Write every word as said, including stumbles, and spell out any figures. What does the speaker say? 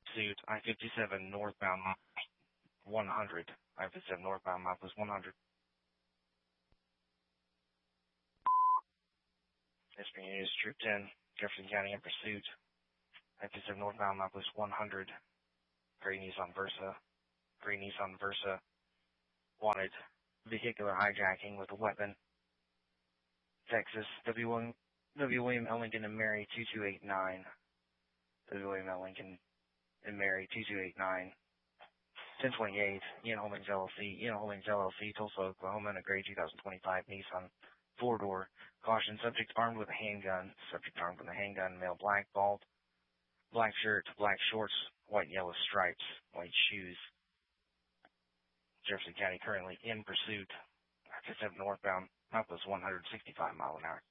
Pursuit, I fifty-seven northbound, one hundred. I fifty-seven northbound, milepost one hundred. S P News, Troop ten, Jefferson County in pursuit. I fifty-seven northbound, milepost one hundred. Gray Nissan Versa. Gray Nissan Versa. Wanted vehicular hijacking with a weapon. Texas, W. William, W. William L. Lincoln and Mary two two eight nine. W. William L. Lincoln and Mary two two eight nine. ten twenty-eight, Ian Holdings L L C, Ian Holdings L L C, Tulsa, Oklahoma, and a gray two thousand twenty-five Nissan four-door. Caution, subject armed with a handgun. Subject armed with a handgun, male black, bald, black shirt, black shorts, white and yellow stripes, white shoes. Jefferson County currently in pursuit. fifty-seven northbound, milepost one hundred sixty-five mile an hour.